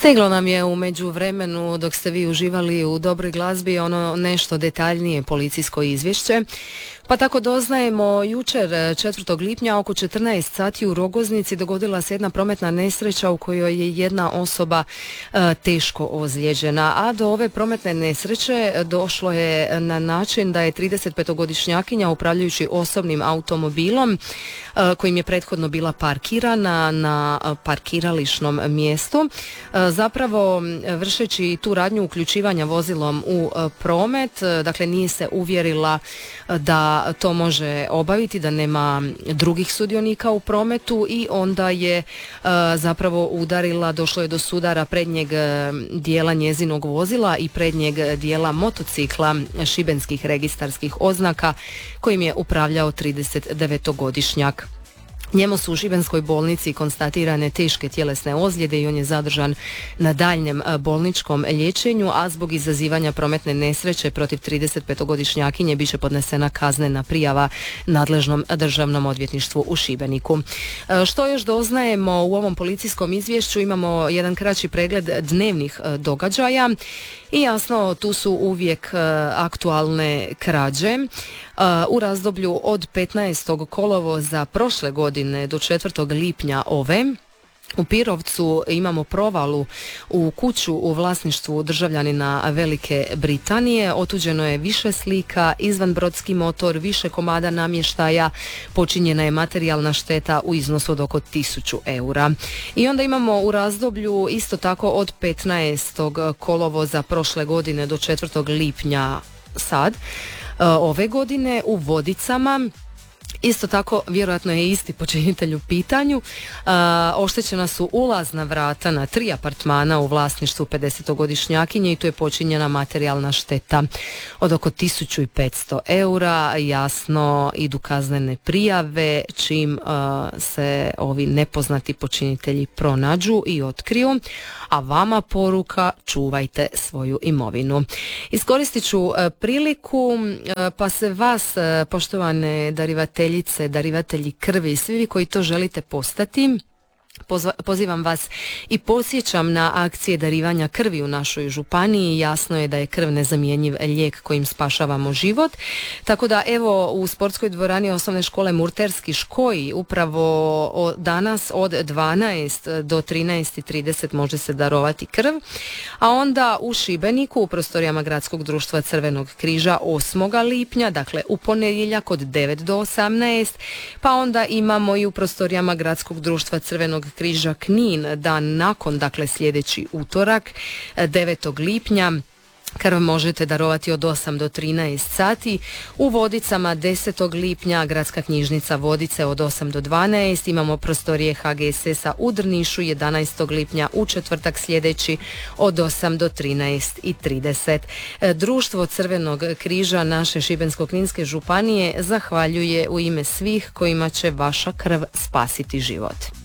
Stiglo nam je u međuvremenu, dok ste vi uživali u dobroj glazbi, ono nešto detaljnije policijsko izvješće. Pa tako doznajemo, jučer 4. lipnja oko 14 sati u Rogoznici dogodila se jedna prometna nesreća u kojoj je jedna osoba teško ozlijeđena, a do ove prometne nesreće došlo je na način da je 35-godišnjakinja upravljajući osobnim automobilom kojim je prethodno bila parkirana na parkirališnom mjestu, zapravo vršeći tu radnju uključivanja vozilom u promet, dakle nije se uvjerila da to može obaviti, da nema drugih sudionika u prometu i onda je zapravo udarila, došlo je do sudara prednjeg dijela njezinog vozila i prednjeg dijela motocikla šibenskih registarskih oznaka kojim je upravljao 39-godišnjak. Njemu su u šibenskoj bolnici konstatirane teške tjelesne ozljede i on je zadržan na daljnjem bolničkom liječenju, a zbog izazivanja prometne nesreće protiv 35-godišnjakinje bit će podnesena kaznena prijava nadležnom državnom odvjetništvu u Šibeniku. Što još doznajemo u ovom policijskom izvješću? Imamo jedan kraći pregled dnevnih događaja i jasno tu su uvijek aktualne krađe. U razdoblju od 15. kolovoza prošle godine do 4. lipnja ove, u Pirovcu imamo provalu u kuću u vlasništvu državljanina Velike Britanije. Otuđeno je više slika, izvanbrodski motor, više komada namještaja, počinjena je materijalna šteta u iznosu od oko 1000 eura. I onda imamo u razdoblju isto tako od 15. kolovoza prošle godine do 4. lipnja sad, ove godine u Vodicama. Isto tako, vjerojatno je isti počinitelj u pitanju. Oštećena su ulazna vrata na 3 apartmana u vlasništvu 50-godišnjakinje i tu je počinjena materijalna šteta od oko 1500 eura. Jasno, idu kaznene prijave čim se ovi nepoznati počinitelji pronađu i otkriju. A vama poruka, čuvajte svoju imovinu. Iskoristit ću priliku pa se vas, poštovane darivatelji krvi, svi vi koji to želite postati, pozivam vas i podsjećam na akcije darivanja krvi u našoj županiji. Jasno je da je krv nezamjenjiv lijek kojim spašavamo život. Tako da evo u sportskoj dvorani osnovne škole Murterski Škoji upravo danas od 12 do 13:30 može se darovati krv. A onda u Šibeniku u prostorijama Gradskog društva Crvenog križa 8. lipnja, dakle u ponedjeljak od 9 do 18. Pa onda imamo i u prostorijama Gradskog društva Crvenog križa Knin dan nakon, dakle sljedeći utorak 9. lipnja. Krv možete darovati od 8 do 13 sati. U Vodicama 10. lipnja Gradska knjižnica Vodice od 8 do 12. Imamo prostorije HGSS-a u Drnišu 11. lipnja u četvrtak sljedeći od 8 do 13:30. Društvo Crvenog križa naše Šibensko-kninske županije zahvaljuje u ime svih kojima će vaša krv spasiti život.